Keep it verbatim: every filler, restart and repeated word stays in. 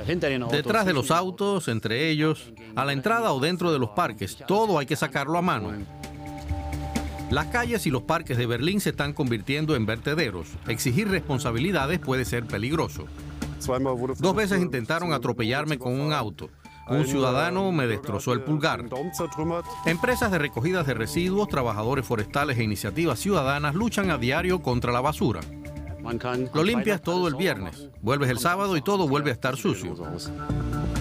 Detrás de los autos, entre ellos, a la entrada o dentro de los parques, todo hay que sacarlo a mano. Las calles y los parques de Berlín se están convirtiendo en vertederos. Exigir responsabilidades puede ser peligroso. Dos veces intentaron atropellarme con un auto. Un ciudadano me destrozó el pulgar. Empresas de recogidas de residuos, trabajadores forestales e iniciativas ciudadanas luchan a diario contra la basura. Lo limpias todo el viernes, vuelves el sábado y todo vuelve a estar sucio.